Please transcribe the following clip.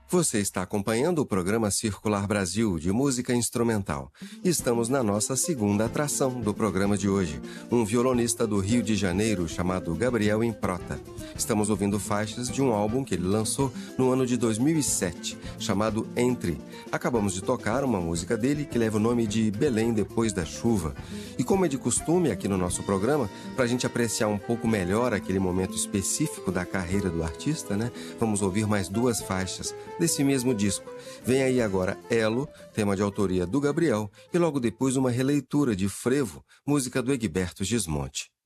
Você está acompanhando o programa Circular Brasil, de música instrumental. Estamos na nossa segunda atração do programa de hoje, um violonista do Rio de Janeiro chamado Gabriel Improta. Estamos ouvindo faixas de um álbum que ele lançou no ano de 2007, chamado Entre. Acabamos de tocar uma música dele que leva o nome de Belém Depois da Chuva. E como é de costume aqui no nosso programa, para a gente apreciar um pouco melhor aquele momento específico da carreira do artista, né? Vamos ouvir mais duas faixas desse mesmo disco. Vem aí agora Elo, tema de autoria do Gabriel, e logo depois uma releitura de Frevo, música do Egberto Gismonti.